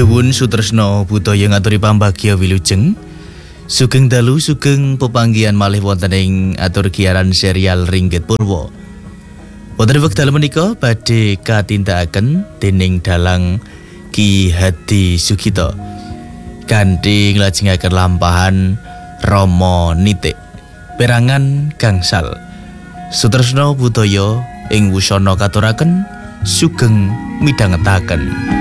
Nuwun Sutresna budaya ngaturi pambagya wilujeng. Sugeng dalu sugeng pepanggihan malih wonten ing atur giaran serial Ringgit Purwa. Wonten wekdal menika badhe katindakaken dening dalang Ki Hadi Sugito kanthi nglajengaken lampahan Rama Nitik perangan gangsal. Sutresna budaya ing wusana katuraken sugeng midhangetaken.